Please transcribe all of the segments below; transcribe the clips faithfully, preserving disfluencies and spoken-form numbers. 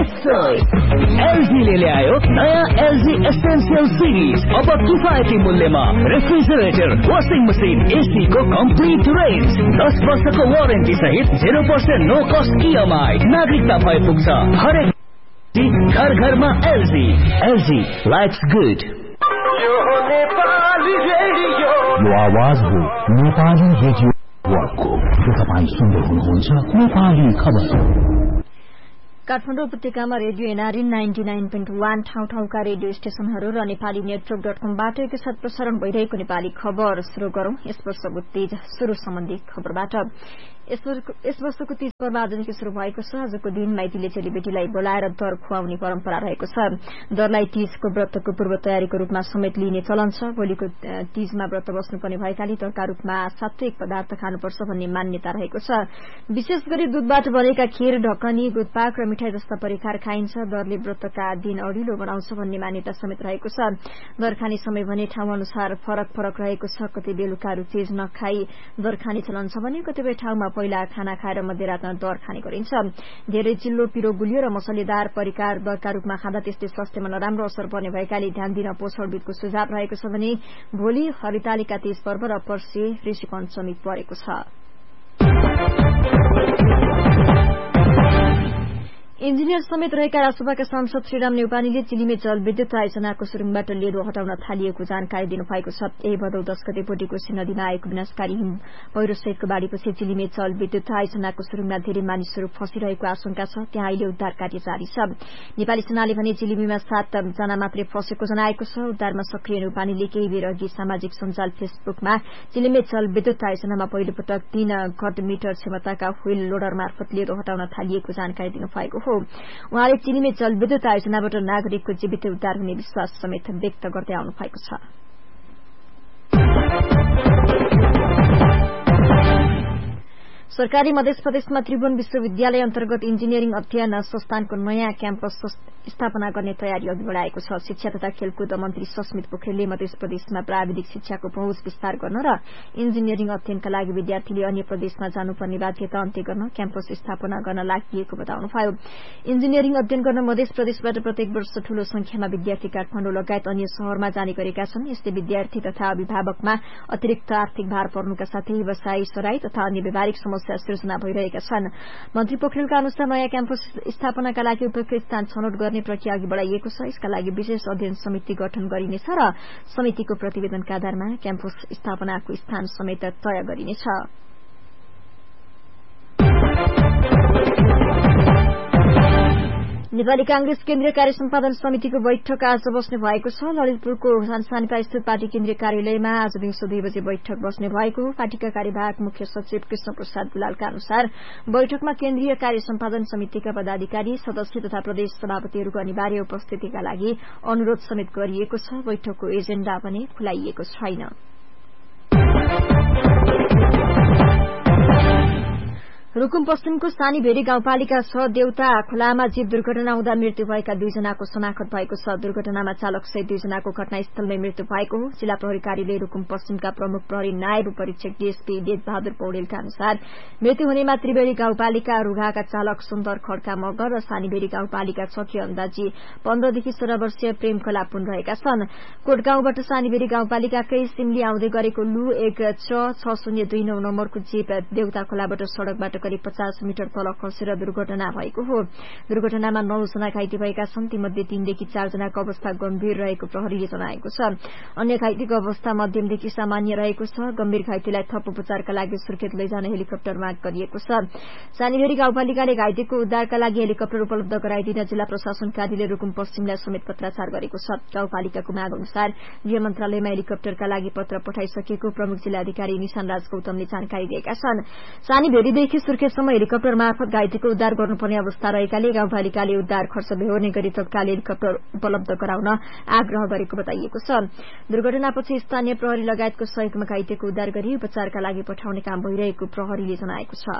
एलजीले ल्यायो नयाँ LG essential series. अब किफायती मूल्यमा रेफ्रिजरेटर, वाशिङ मसिन, एसी को कम्प्लिट रेन्ज, दस वर्षको वारेन्टी सहित zero percent no cost EMI. नागरिकता भए पुग्छ हरेक घर घरमा एलजी। LG lives good. यो आवाज हो नेपाली रेडियो वर्ल्डको। तपाईँ सुन्दै हुनुहुन्छ नेपाली खबर। काठमाडौँ उपत्यकामा radio NRN ninety nine point one ठाउँ ठाउँका रेडियो स्टेशनहरू र नेपाली नेटवर्क डट कमबाट एकैसाथ प्रसारण भइरहेको नेपाली खबर शुरू गरौं। यस वर्षको तीज शुरू सम्बन्धी खबरबाट। यस वर्षको तीज पर्व आजदेखि शुरू भएको छ। आजको दिन माइतीले चेलीबेटीलाई बोलाएर दर खुवाउने परम्परा रहेको छ। दरलाई तीजको व्रतको पूर्व तयारीको रूपमा समेत लिने चलन छ। भोलिको तीजमा व्रत बस्नुपर्ने भएकाले दरका रूपमा सात्विक पदार्थ खानुपर्छ भन्ने मान्यता रहेको छ। विशेष गरी दूधबाट बनेका खीर, ढकनी, गुदपाक र मिठाई जस्ता परिकार खाइन्छ। दरले व्रतका दिन अडिलो बनाउँछ भन्ने मान्यता समेत रहेको छ। दर खाने समय भने ठाउँ अनुसार फरक फरक रहेको छ। कतै बेलुका तीज नखाई दर खाने चलन छ भने कतिपय ठाउँमा पहिला खाना खाएर मध्यरातमा दर खाने गरिन्छ। धेरै चिल्लो, पिरो, गुलियो र मसलेदार परिकार दरका रूपमा खाँदा त्यसले स्वास्थ्यमा नराम्रो असर पर्ने भएकाले ध्यान दिन पोषणविदको सुझाव रहेको छ भने भोलि हरितालिका तीज पर्व र पर्सि ऋषि पञ्चमी परेको छ। इन्जिनियर समेत रहेका राजसभाका सांसद श्रीराम नेउपानेले चिलिमे जलविद्युत आयोजनाको सुरुङबाट लेडो हटाउन थालिएको जानकारी दिनुभएको छ। यही भदौ दश गते बोटेकोशी नदीमा आएको विनाशकारी हिम पहिरोसहितको बाढ़ीपछि चिलिमे जलविद्युत आयोजनाको सुरुङमा धेरै मानिसहरू फँसिरहेको आशंका छ। त्यहाँ अहिले उद्धार कार्य जारी छ। नेपाली सेनाले भने चिलिमीमा सात जना मात्रै फँसेको जनाएको छ। उद्धारमा सक्रिय नेउपानेले केही बेर अघि सामाजिक सञ्जाल फेसबुकमा चिलिमे जलविद्युत आयोजनामा पहिलो पटक तीन घट मिटर क्षमताका व्हील लोडर मार्फत लेडो हटाउन थालिएको जानकारी दिनुभएको हो। उहाँले चिलिमे जलविद्युत आयोजनाबाट नागरिकको जीवित उद्धार हुने विश्वास समेत व्यक्त गर्दै आउनु भएको छ। सरकारी मध्य प्रदेशमा त्रिभुवन विश्वविद्यालय अन्तर्गत इन्जिनियरिङ अध्ययन संस्थानको नयाँ क्याम्पस स्थापना गर्ने तयारी अघि बढ़ाएको छ। शिक्षा तथा खेलकुद मन्त्री सस्मित पोखरेलले मध्य प्रदेशमा प्राविधिक शिक्षाको पहुँच विस्तार गर्न र इन्जिनियरिङ अध्ययनका लागि विद्यार्थीले अन्य प्रदेशमा जानुपर्ने बाध्यता अन्त्य गर्न क्याम्पस स्थापना गर्न लागि बताउनुभयो। इन्जिनियरिङ अध्ययन गर्न मध्य प्रदेशबाट प्रत्येक वर्ष ठूलो संख्यामा विद्यार्थी काठमाडौँ लगायत अन्य शहरमा जाने गरेका छन्। यसले विद्यार्थी तथा अभिभावकमा अतिरिक्त आर्थिक भार पर्नुका साथै व्यवसाय सराई तथा अन्य व्यावहारिक समस्या सृजना भइरहेका छन्। मन्त्री पोखरेलका अनुसार नयाँ क्याम्पस स्थापनाका लागि उपयुक्त स्थान छनौट गर्ने प्रक्रिया अघि बढ़ाइएको छ। यसका लागि विशेष अध्ययन समिति गठन गरिनेछ र समितिको प्रतिवेदनका आधारमा क्याम्पस स्थापनाको स्थान समेत तय गरिनेछ। नेपाली कांग्रेस केन्द्रीय कार्य सम्पादन समितिको बैठक आज बस्ने भएको छ। ललितपुरको सानसानिपा स्थित पार्टी केन्द्रीय कार्यालयमा आज दिउँसो दुई बजे बैठक बस्ने भएको हो। पार्टीका कार्यवाहक मुख्य सचिव कृष्ण प्रसाद दुलालका अनुसार बैठकमा केन्द्रीय कार्य सम्पादन समितिका पदाधिकारी, सदस्य तथा प्रदेश सभापतिहरूको अनिवार्य उपस्थितिका लागि अनुरोध समेत गरिएको छ। बैठकको एजेण्डा पनि खुलाइएको छैन। रूकुम पश्चिमको सानीभेरी गाउँपालिका छ देउता खोलामा जीव दुर्घटना हुँदा मृत्यु भएका दुईजनाको शनाखत भएको छ। दुर्घटनामा चालक सहित दुईजनाको घटनास्थलमै मृत्यु भएको हो। जिल्ला प्रहरी कार्यालय रूकुम पश्चिमका प्रमुख प्रहरी नायब परीक्षक डीएसपी वेद बहादुर पौडेलका अनुसार मृत्यु हुनेमा त्रिवेणी गाउँपालिका रुघाका चालक सुन्दर खड्का मगर र सानीभेरी गाउँपालिका छकी अन्दाजी पन्ध्रदेखि सोह्र वर्षीय प्रेम कला पुन रहेका छन्। कोटगाउँबाट सानीभेरी गाउँपालिकाकै सिमली आउँदै गरेको लु एक च छ शून्य दुई नौ नम्बरको जीप देउता खोलाबाट सड़कबाट करिब पचास मिटर तल खसेर दुर्घटना भएको हो। दुर्घटनामा नौजना घाइते भएका छन्। तीमध्ये तीनदेखि चारजनाको अवस्था गम्भीर रहेको प्रहरीले जनाएको छ। अन्य घाइतेको अवस्था मध्यमदेखि सामान्य रहेको छ। गम्भीर घाइतेलाई थप उपचारका लागि सुर्खेत लैजान हेलिकप्टर माग गरिएको छ। सानीभेरी गाउँपालिकाले घाइतेको उद्धारका लागि हेलिकप्टर उपलब्ध गराइदिन जिल्ला प्रशासन कार्यालय रूकुम पश्चिमलाई समेत पत्राचार गरेको छ। गाउँपालिकाको माग अनुसार गृह मन्त्रालयमा हेलिकप्टरका लागि पत्र पठाइसकेको प्रमुख जिल्लाधिकारी निशान राज गौतमले जानकारी दिएका छन्। सानीभेरीदेखि सुर्खेतसम्म हेलिकप्टर मार्फत घाइतेको उद्धार गर्नुपर्ने अवस्था रहेकाले गाउँपालिकाले उद्धार खर्च बेहोर्ने गरी तत्काल हेलिकप्टर उपलब्ध गराउन आग्रह गरेको बताइएको छ। दुर्घटनापछि स्थानीय प्रहरी लगायतको सहयोगमा घाइतेको उद्धार गरी उपचारका लागि पठाउने काम भइरहेको प्रहरीले जनाएको छ।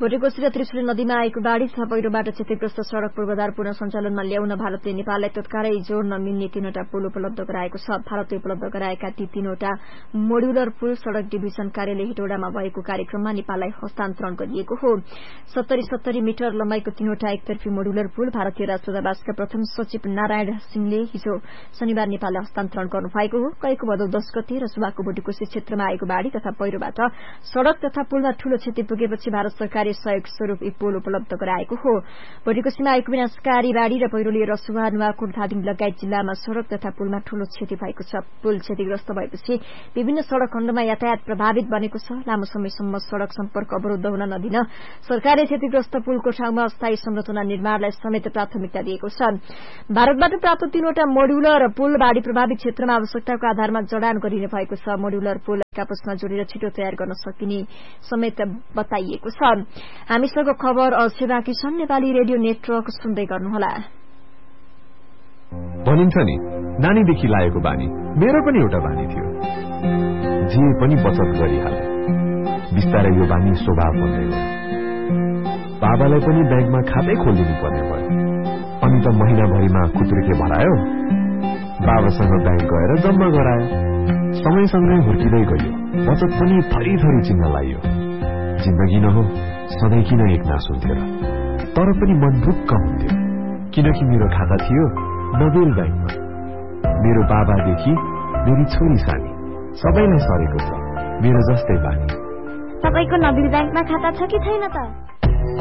भोटेकोशी र त्रिशुली नदीमा आएको बाढ़ी तथा पहिरोबाट क्षतिग्रस्त सड़क पूर्वाधार पुनः सञ्चालनमा ल्याउन भारतले नेपाललाई तत्कालै जोड्न मिल्ने तीनवटा पुल उपलब्ध गराएको छ। भारतले उपलब्ध गराएका ती तीनवटा मोड्युलर पुल सड़क डिभिजन कार्यालय हेटौडामा भएको कार्यक्रममा नेपाललाई हस्तान्तरण गरिएको हो। सत्तरी सत्तरी मिटर लम्बाइको तीनवटा एकतर्फी मोड्युलर पुल भारतीय राजदूतावासका प्रथम सचिव नारायण सिंहले हिजो शनिबार नेपाललाई हस्तान्तरण गर्नुभएको हो। गएको भदौ दश गते रसुवाको भोटेकोशी क्षेत्रमा आएको बाढ़ी तथा पहिरोबाट सड़क तथा पुलमा ठूलो क्षति पुगेपछि भारत सरकारले सहयोग स्वरूप यी पुल उपलब्ध गराएको हो। भोटेकोशीमा आएको विनाशकारी बाढ़ी र पहिरोले रसुवा नुवाकोट धादिङ लगायत जिल्लामा सड़क तथा पुलमा ठूलो क्षति भएको छ। पुल क्षतिग्रस्त भएपछि विभिन्न सड़क खण्डमा यातायात प्रभावित बनेको छ। लामो समयसम्म सड़क सम्पर्क अवरुद्ध हुन नदिन सरकारले क्षतिग्रस्त पुलको ठाउँमा अस्थायी संरचना निर्माणलाई समेत प्राथमिकता दिएको छ। भारतबाट प्राप्त तीनवटा मोड्युलर पुल बाढ़ी प्रभावित क्षेत्रमा आवश्यकताको आधारमा जडान गरिने भएको छ। मोड्युलर पुल आपसमा जोडेर छिटो तयार गर्न सकिने समेत बताइएको छ। हामीसँग खबर अझै बाँकी छन्। नेपाली रेडियो नेटवर्क सुन्दै गर्नुहोला। भनिन्छ नि नानीदेखि लागेको बानी मेरो पनि एउटा बानी थियो, जे पनि बचत गरिहाले। बिस्तारै यो बानी स्वभाव बन्दै गयो। बाबालाई पनि ब्याङ्कमा खातै खोलिदिनु पर्ने भयो। अनि त महिनाभरिमा खुत्रुके भरायो, बाबासँग ब्याङ्क गएर जम्मा गरायो। समयसँगै हुर्किँदै गयो, बचत पनि थरी थरी चिन्न लाग्यो। जिन्दगी न हो सधैँ किन एक नास हुन्थ्यो र, तर पनि मन ढुक्क हुन्थ्यो किनकि मेरो खाता थियो नबेल ब्याङ्कमा। मेरो बाबादेखि मेरी छोरी सानी सबैलाई सरेको छ मेरो जस्तै बानी। तपाईको नबेल ब्याङ्कमा खाता छ कि छैन त?